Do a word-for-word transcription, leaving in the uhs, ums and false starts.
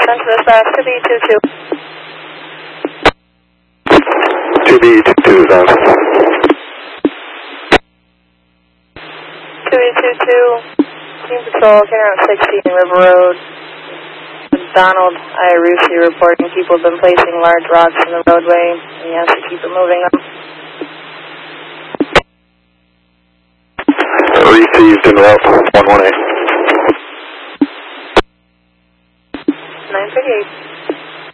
Central Dispatch, two B two two. two B two two is on. two B two two, Team Patrol, carrying out sixteen River Road. Donald Iarusi reporting people have been placing large rocks in the roadway. He has to keep it moving up. Received in route one one eight. nine thirty-eight.